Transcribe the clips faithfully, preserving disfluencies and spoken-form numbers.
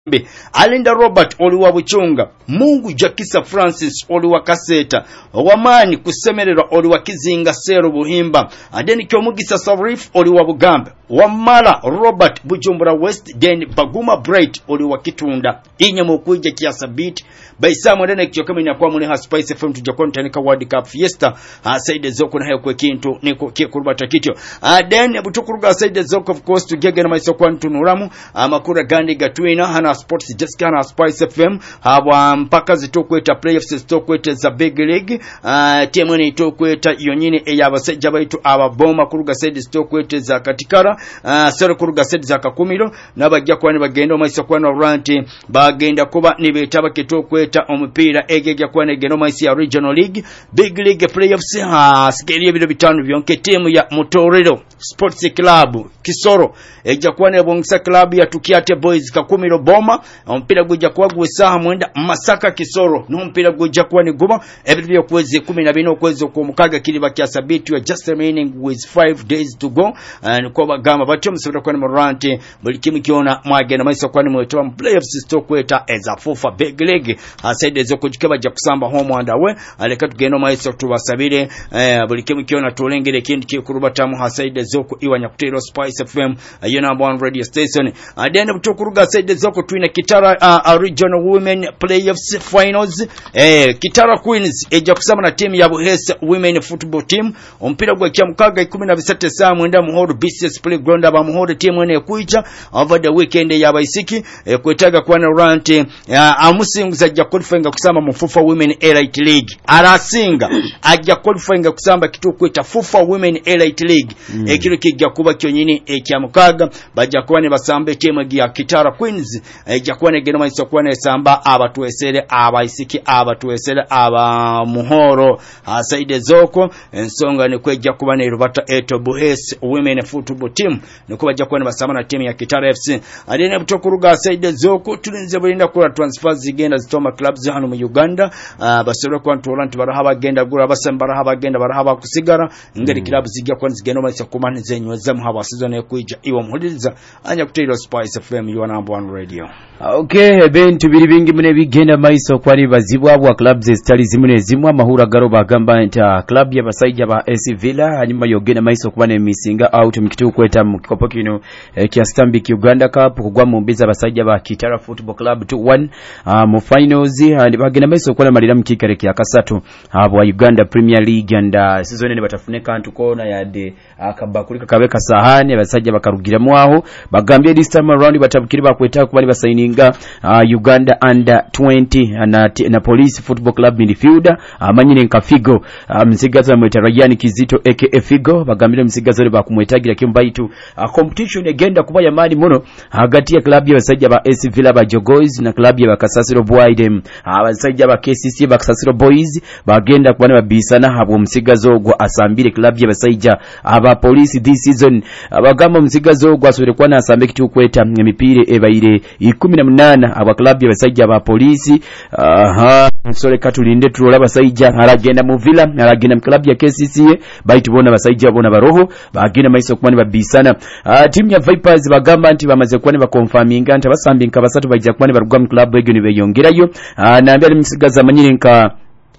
Alinda Robert Oliwa Buchunga, Mungu Jakisa Francis Oliwa Kaseta, Owamani kusemererwa Oliwa Kizinga Sero Buhimba, Adeni Kyomugisa Sarif Oliwa Bugambe, Wamala Robert Bujumbura West, then Baguma Bright Oliwa Kitunda, Inya Mokuje Kiasa Beat, by Samuel Dene Kyokamina kwa mune ha Spice F M tujakonta nika World Cup Fiesta, uh, Saide Zoko na hayo kwe kintu, niko kia kurubata kityo. Uh, then Butukuruga Saide Zoko of course tugege na maiso kwa ntunuramu, uh, Makura Gandhi Gatwina, Hana Sports Jessica na Spice F M, hawa mpaka zitokweta playoffs zitokweta za Big League, uh, tiemwene itokweta yonyini eya baseja baitu ababoma kuruga Saide zitokweta za Katikara, uh, sero kuruga Saide za Kakumiro, na bagya kwa ni bagenda maiso kwa na Ranti, bagenda kuba nibetaba kitokweta omupira egegya kwa negeno maisi ya Regional League, Big League playoffs, ha sikeliye bido bitanu byonke timu ya Motorero Sports Club Kisoro egya kwa nebongisa club ya Tukiate Boys Kakumiro Boma, ompira gujja kwa gwesaha mwenda Masaka Kisoro no mpira gujja kwa ni guma ebyo kwezi kumi na bine kwezi okumukaga kiliba kya sabiti wa just remaining with five days to go, and kwa bagama batyo musubira kwa ni Moranti buli kimu kiona mwagenda maisa kwa ni mwetoa playoffs stokweta as a fofa Big League asaide zo kujikaba ja kusamba home and away aleka tugeno maisa tubasabire eh buli kimu kiona tulengere kindi kikurubata mu hasaide zo ku iwanya kutero Spice F M you number one radio station adende butokuruga saide zo ku twina Kitara uh, uh, Regional Women Playoffs Finals, eh Kitara Queens eja kusama na timu ya Buhesa Women Football Team ompira gwa kya mukaga kumi na bisatu saa mwenda muhoro B C S Playground aba muhoro timu ene kuija over the weekend ya baisiki eh, kwetaga kwa na rant uh, amusinguza ajja qualifying kusama mu FIFA Women Elite League arasinga ajja qualifying kusamba kitu kweta FIFA Women Elite League mm. ekiro kijja kuba kyonyini ekya mukaga bajja kuba ne basambe timu ya Kitara Queens eja kwa negeno maiso kwa nesamba abatuesere abaisiki abatuesere aba muhoro asaide zoko ensonga ne kweja kuba ne rubata eto Buhes Women Football Team ne kuba ja kwa ne basama na timu ya Kitara F C adene butokuruga asaide zoko tulinze bulinda kula transfers zigenda zitoma clubs hano mu Uganda uh, basoro kwa Toronto barahaba genda gura basamba barahaba genda barahaba kusigara ngeri mm. clubs zigya kwa zigeno maiso kumane zenyo zamu haba season ya kuija iwa muhuriza anya kutero Spice F M you number one radio. Okay, bentu biri bingi mune bigenda maiso kwani bazibwa bwa clubs zitali zimune zimwe amahura garo bagamba nta club ya basajja ba A C Villa hanyuma yogenda maiso kubane misinga out mkitu kweta mkikopo kino eh, kia Stanbic Uganda Cup kugwa mumbiza basajja ba Kitara Football Club two one uh, mu finals and bagenda maiso kwana malira mkikare kia kasatu abo uh, Uganda Premier League and uh, season ne batafuneka antukona ya de akabakulika uh, kabeka sahani basajja bakarugira mwaho bagambye this time around batabukiri bakweta kubali basaini Uh, Uganda under twenty na, na Police Football Club midfielder amanyine uh, nkafigo uh, msigazo mweta Ryan Kizito aka Figo bagambire msigazo ba kumwetagira kimbaitu uh, competition egenda kuba ya mali muno hagati ya club ya basajja ba A C Villa ba Jogoys na club ya Kasasiro Boys abasajja uh, ba K C C ba Kasasiro Boys bagenda kubana babisana habo msigazo gwa asambire club ya basajja aba Police this season abagamba uh, msigazo gwa sore kwa na asambe kitu kweta mipire ebaire ikumi na munana aba club ya basajja ba Police aha sore katulinde tulola basajja aragenda mu Villa aragenda mu club ya K C C baitu bona basajja bona baroho bagenda maiso kumani babisana uh, team ya Vipers bagamba nti bamaze kuba ne ba confirminga nti basambinka basatu bajja kumani barugwa mu club ego ne beyongerayo uh, nambya misigaza manyire nka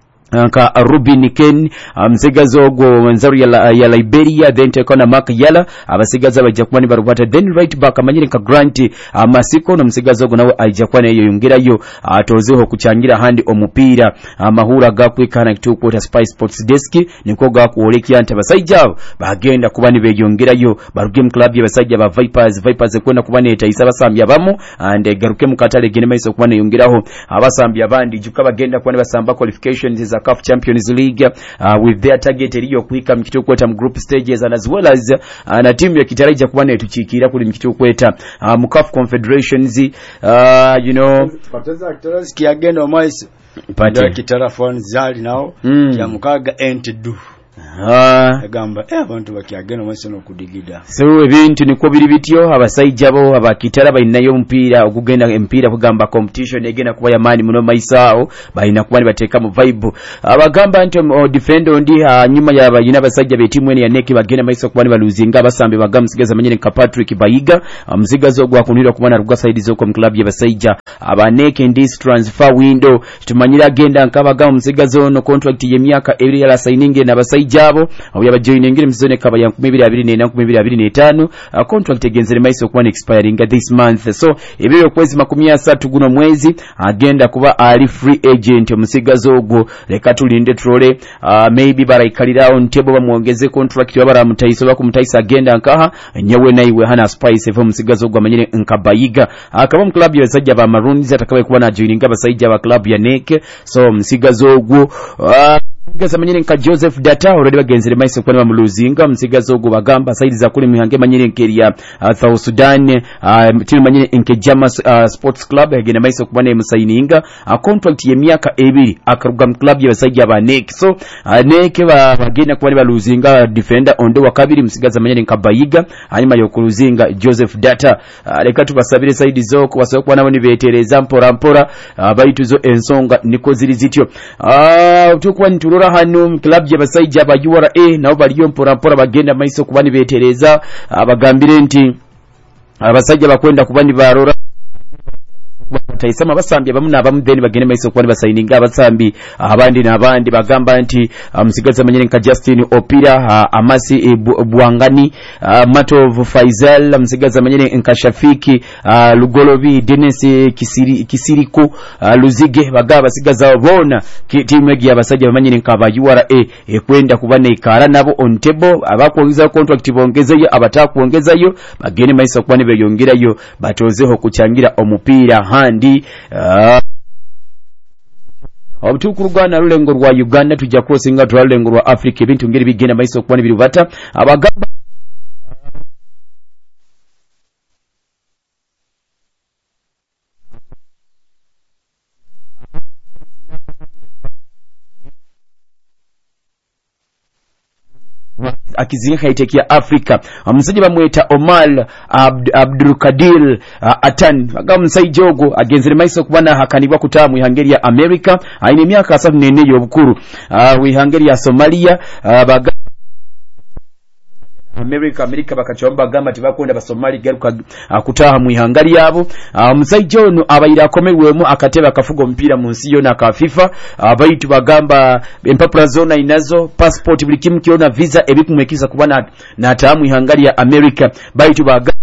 nka Ruben Ken msigazo um, go nzaru ya, ya Liberia then take on Mark Yala abasigaza bajakwani barubata then right back amanyire nka Grant amasiko no msigazo go nawe ajakwana yeyongerayo atozeho kuchangira handi omupira amahura gakwikana kitu kwota Spice Sports Desk niko gakuoleki ante basajja bagenda kubani beyongerayo baruge mu club ya basajja ba Vipers Vipers kwenda kubani etayisa basambya bamo and garuke mu katale gene maiso kubani yongeraho abasambya bandi juka bagenda kubani basamba qualifications za C A F Champions League uh, with their target iliyo kuika mkito kweta group stages and as well as uh, na timu ya Kitaraija kubane tuchikira kuli mkito kweta uh, mu C A F Confederations uh, you know pateza Kitaraski agenda maisi pate Kitara phone zali nao mm. ya mukaga ente du Ah, agamba eh abantu bakyagenda mweso n'okudigida. So ebintu niko biri bityo abasajja bo abakitara balinayo omupiira okugenda empiira kugamba competition egenda kuba yamaani muno maisaawo balina kuba bateeka mu vibe abagamba nti o defender ndi nyuma ya bayina abasajja betimu ene ya neki bagenda maiso kuba baluzinga abasambe bagamusigaza manyene ka Patrick Bayiga omusigazo gwa kunira kubana ruga side zoko mu club y'abasajja abaneke ndi transfer window tumanyira agenda nkabaga omusigazo no contract y'emyaka ebiri ya signing na abasajja abo abo yabajoiningira muzone kaba ya two thousand twenty na two thousand twenty-five a contract egenzere maiso kuba expiring this month so ebiro kwezi makumi asatu guno mwezi agenda kuba ali free agent omusigazo ogwo leka tulinde trole uh, maybe baraikalira on table bamuongeze contract babara mutaiso bakumutaisa agenda nkaha nyewe naiwe hana spice fo omusigazo ogwo amanyire nkabayiga akaba mu club y'abasajja ba Maroons atakabaye kuba na joining abasajja ba club ya Neke so omusigazo ogwo uh, Gasa manyire nka Joseph Data already bagenzere maiso kwa bamuluzinga msigazo go bagamba side za kule mihange manyire nkeria uh, South Sudan uh, timu manyire nke Jama uh, Sports Club agenda maiso kwa bane musaininga uh, contract ye myaka ebiri akaruga mu club y'abasajja ba Nek so uh, Nek bagenda kwa baluzinga defender onde wa kabiri msigaza manyire nka Bayiga hanyuma yokuluzinga Joseph Data uh, leka tubasabire side zoko wasokwa nabo nibetereza mpora mpora uh, baituzo ensonga niko ziri zityo uh, tukwa nturora hano club y'abasajja ba U R A nabo baliyo mpora mpora bagenda maiso kubani betereza abagambire nti abasajja bakwenda kubani barora taisama basambi bamu nabamu then bagende maiso kubani basayininga abasambi abandi nabandi bagamba nti musigaza manyene nka Justin Opira uh, Amasi e, bu, Buangani uh, Mato Faisal musigaza manyene nka Shafiki uh, Lugolobi Dennis Kisiri Kisiriku uh, Luzige bagaba basigaza bona timu egi abasajja bamanyene nka ba U R A e, kwenda kubana ikara nabo on table abakuongeza contract bongezeyo abatakuongezayo bagende maiso kubani beyongerayo batozeho kuchangira omupira handi uh, obutuku rugana rulengo rwa Uganda tujja crossinga twa rulengo rwa Africa ebintu ngeri bigenda maiso kubani birubata abagamba akizinga kaitekia Africa omusajja bamweta Omar Abd, Abdul Kadir uh, Atan aga musajja jogo agenzere maiso kubana hakanibwa kutamu ihangeri ya America aine myaka asatu nene yobukuru uh, wihangeri ya Somalia uh, baga America America bakachomba gamba tibakwenda basomali garuka uh, kutaha mu ihangari yabo omusajja uh, ono abayira akomerwemu akateba akafugo mpira mu nsi yona ka FIFA abayitu uh, bagamba empapula zona inazo passport buli kimu kiona visa ebikumwekiza kubana na tamu ihangari ya America bayitu bagamba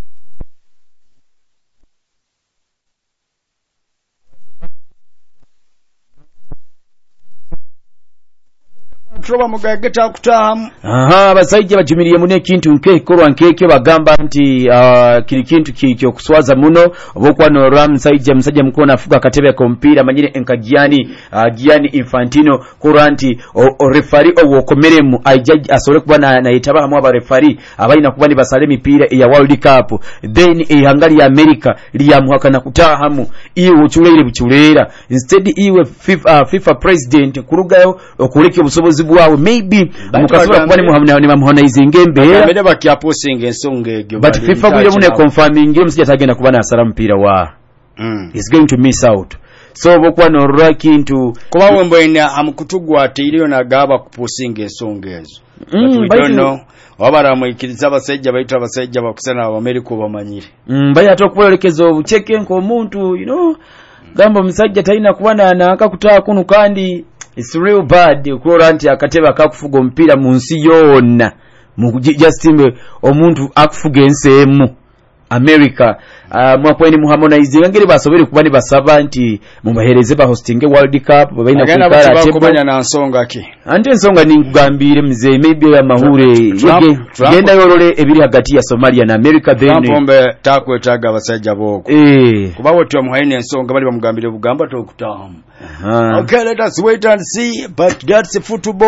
Troba mugageta kutahamu aha basajja bajumiriye mune kintu nke korwa nkeke bagamba nti uh, kili kintu kikyo kuswaza muno obokwa no ram sajja msajja mkona afuga katebe ko mpira manyire enkagiani uh, Gianni Infantino kuranti o, o refari owokomeremu ajaji asore kuba na, na itaba hamwa ba refari abaina kuba ni basale mipira ya World Cup then ihangali ya America liyamuhaka na kutahamu iwe uchulele buchulera instead iwe FIFA, uh, FIFA president kurugayo okuleke obusobozi bwawe maybe mukasura kuba ni muhamna ni mamuhona izingembe bamede bakyaposinga ensonga egyo but FIFA bule mune confirming game sija tagenda kuba na asara mpira wa mm. is going to miss out so bokwa no raki into kuba wembo ina amkutugwa atiriyo na gaba kuposinga ensonga ezo mm, but we don't know wabara mwikiriza abasajja bayita abasajja bakusana America bamanyire mm baya tokwelekeza obucheke nko omuntu you know gamba musajja taina kubana na akakutaa kunu kandi it's real bad ukora anti akateba akakufuga mpira mu nsi yona mu Justin omuntu akufuga ensemu America uh, mwakweni muharmonize ngeri basobere kubani basaba nti mubahereze ba hosting World Cup baina kukara kubanya na nsonga ki ante nsonga ni kugambire mzee maybe ya mahure genda yorole ebiri hagati ya Somalia na America then pombe takwetaga abasajja boko eh kuba wotyo muhaine nsonga bali bamugambire bugamba to kutamu. Okay, let us wait and see, but that's football.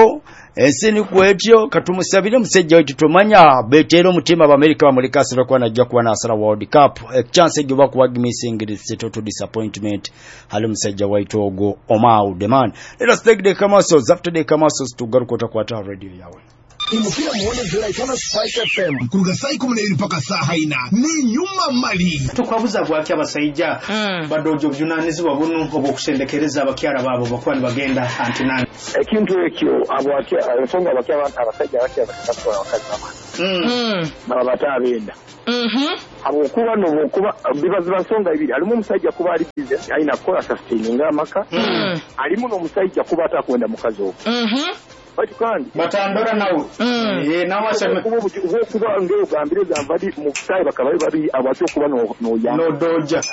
Ensini kwetyo katumusabire musejja wetu tumanya betero omutima America bamulika asira kwa najja kuba nasala World Cup a chance giba kuba missing it total disappointment hali musejja wetu ogo Omau the man. Let us take the commercials. After the commercials tugaruka kwata radio yawe imupira muone zira itana Spike F M kuruga sai kumene mpaka saa haina ni nyuma mali tukwabuza bwaki abasayija mm. badojo byunanizi babunu obo kusendekereza abakyara babo bakwani bagenda antinani ekintu ekyo abwaki ensonga abakyara abantu abasajja abakyara bakatwa wakazi bamwe mm baba batabenda mhm abo kuba no kuba bibaza nsonga ibiri alimu musajja kuba ali business aina kola sustaining amaka mm alimu no musajja kuba atakwenda mukazi obo mhm Kandi batandora nawo eh nawo asema kuba kuba ngeo gambireza mvadi mu kitaye bakabaye bari abacho kuba no no ya no doja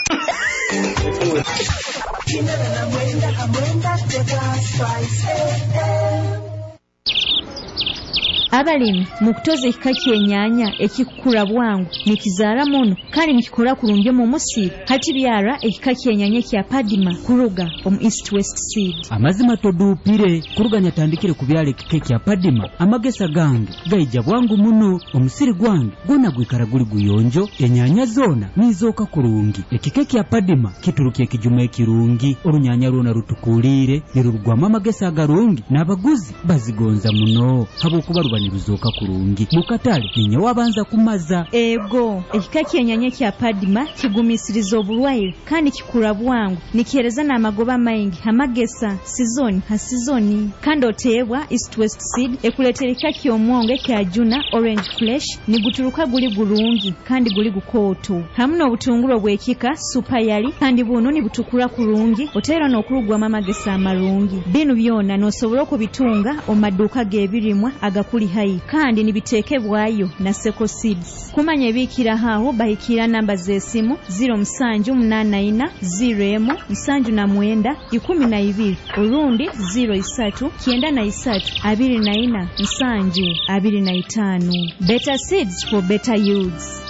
Abalimi mukutoza ekika kyennyanja ekikula bwangu nikizaala mono kandi nikikola kulungi mu musiri hati byara ekika kyennyanja kya Padima kuruga omu East West Seed amazima todupire kuruga nyatandikire kubyala ekika kya Padima amagesa gange gaija bwangu muno omusiri gwange gona gwikara guli guyonjo ennyanja zona nizoka kulungi ekika kya Padima kiturukiye kijuma ekirungi orunyanya runa rutukulire nirurugwama amagesa agarungi n'abaguzi bazigonza muno habo kuba niruzoka kurungi mukatale ninyo wabanza kumaza ego ekika kyennyanja kya Padima kigumisiriza obulwaire kandi kikula bwangu nikereza n'amagoba maingi amagesa sizoni ha sizoni kandi otebwa East West Seed ekuletera ekika ky'omwonge kya Juna Orange Flesh niguturuka guli gulungi kandi guli gukooto hamuna obutungulu bw'ekika super yali kandi buno nibutukula kurungi otera n'okulugwamu amagesa amalungi binu byona n'osobola okubitunga omaduuka g'ebirimwa agakuli hai kandi nibitekebwayo na Seko Seeds kumanya ebikira haho bahikira namba z'esimu zero musanju munana ina zero emu musanju na mwenda ikumi na ibiri urundi zero isatu kienda na isatu abiri na ina musanju abiri na itanu. Better Seeds for better yields.